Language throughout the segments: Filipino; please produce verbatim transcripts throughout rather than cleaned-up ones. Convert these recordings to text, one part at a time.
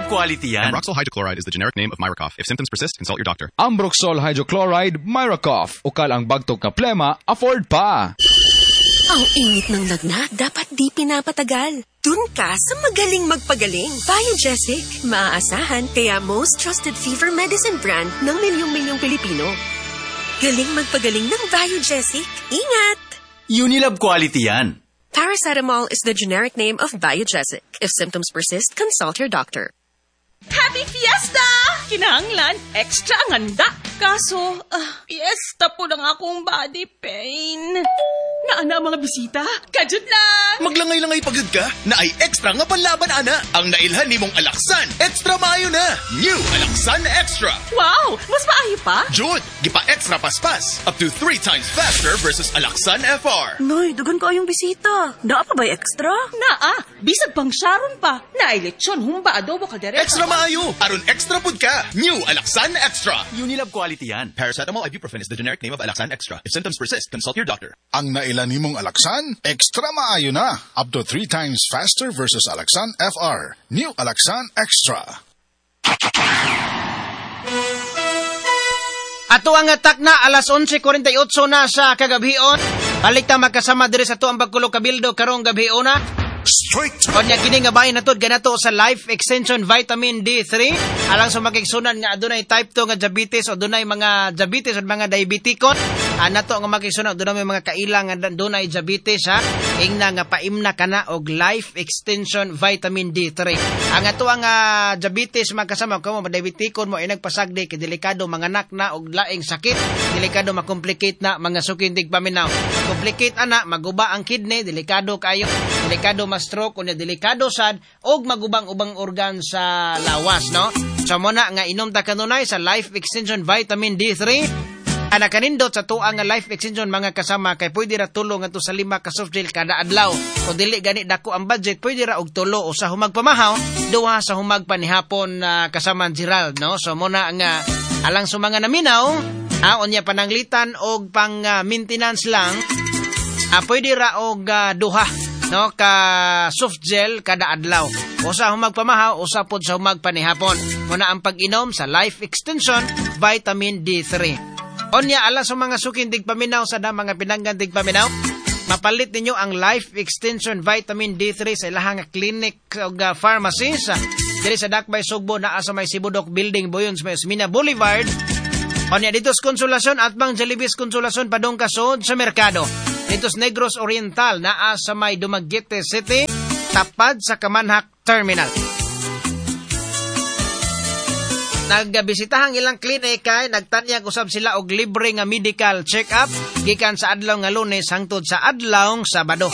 Unilab quality yan. Ambroxol hydrochloride is the generic name of Myracoff. If symptoms persist, consult your doctor. Ambroxol hydrochloride, Myracoff. Ukal ang bagtog na plema, afford pa. Ang init ng lagnat, dapat di pinapatagal. Dun ka sa magaling magpagaling. Biogesic. Maaasahan, kaya most trusted fever medicine brand ng milyong-milyong Pilipino. Galing magpagaling ng Biogesic. Ingat! Unilab quality yan. Paracetamol is the generic name of Biogesic. If symptoms persist, consult your doctor. Happy Fiesta! Kinahanglan, extra ang handa. Kaso, uh, fiesta po ng akong body pain. Naana mga bisita? Kajud lang! Maglangay-langay pagod ka? Na ay extra nga panlaban, ana. Ang nailhan ni mong Alaksan. Extra maayo na. New Alaksan Extra. Wow! Mas maayo pa? Jud, gipa extra paspas. Up to three times faster versus Alaksan F R. Noy, dugan ko ayong bisita. Naa pa ba extra? Naa, bisag pang Sharon pa. Nailetsyon, humba adobo kaldereta. Extra maayo. Aron extra pud ka. New Alaksan Extra. Unilab quality yan. Paracetamol ibuprofen is the generic name of Alaksan Extra. If symptoms persist, consult your doctor. Ang nailan nimong Alaksan, extra maayo na. Up to three times faster versus Alaksan F R. New Alaksan Extra. Ato ang atak na alas onse forty-eight na sa kagabion. Balik ta magkasama diri sa to ang Bagkulo Kabildo karong gabion na. Straight to Kanya kini nga bahin natod ganato sa Life Extension Vitamin D three alang sa makigsunan nga adunay type two nga diabetes o dunay mga diabetes o mga diabetikon anato nga makigsunan dunay mga kailang nga dunay diabetes ha ingna nga paimna kana og Life Extension Vitamin D three ang ato ang uh, diabetes magkasama kamo diabetikon mo ay nagpasagdi kay delikado manganak na og laing sakit delikado makomplicate na mga sukindig paminaw complicate ana maguba ang kidney delikado kayo delikado ma-stroke o na delikado sad og magubang-ubang organ sa lawas, no? So muna nga inom ta kanunay sa Life Extension Vitamin D three. Ana kanindot sa tuang nga Life Extension mga kasama kay pwede ra tulo ngadto sa lima ka soft gel kada adlaw. Kung dili gani dako ang budget, pwede ra og tulo o sa humag pamahaw, duha sa humag panihapon uh, kasama ang Gerald, no? So muna nga alang sa mga naminaw, ah, unya pananglitan og pang uh, maintenance lang, ah, pwede ra og uh, duha no ka soft gel kada adlaw usa humag pamahaw usa pod sa humag panihapon muna ang pag-inom sa Life Extension Vitamin D three onya ala sa mga sukindig paminaw sa da mga pinanggandig paminaw mapalit ninyo ang Life Extension Vitamin D three sa ilahang clinic ug uh, pharmacy sa diri sa Dakbay Sugbo naa sa may Sibudok Building Boyons may Osmina Boulevard onya dito sa Konsolasyon at bang Jollibee Konsolasyon padong kasod sa merkado. Dito sa Negros Oriental, naa sa may Dumaguete City, tapad sa Kamanhak Terminal. Nagbisitahang ilang klinik kay nagtanyag usab sila og libre nga medical check-up gikan sa adlaw nga Lunes hangtod sa adlaw Sabado.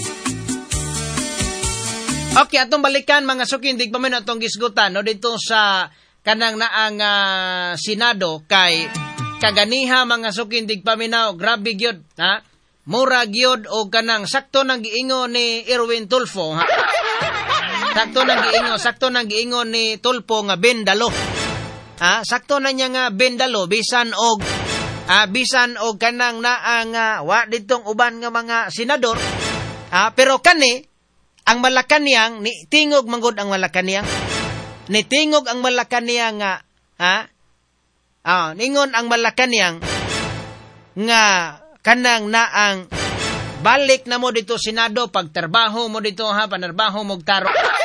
Okay, atong balikan mga sukindig pa man atong gisgutan no dito sa kanang naang uh, Senado kay kaganiha mga sukindig paminaw grabe gyud ha. Mura gyud og kanang sakto nang giingon ni Erwin Tulfo ha. Sakto nang giingon, sakto nang giingon ni Tulfo nga bendalo. Ha, sakto na niya nga bendalo bisan og ah, bisan og kanang naang uh, wa ditong uban nga mga senador. Ha, pero kani ang Malacañang ni tingog manggod ang Malacañang. Ni tingog ang Malacañang nga ha. Ah, ningon ang Malacañang nga kanang naang balik na mo dito Senado pagtrabaho mo dito ha panarbaho mo taro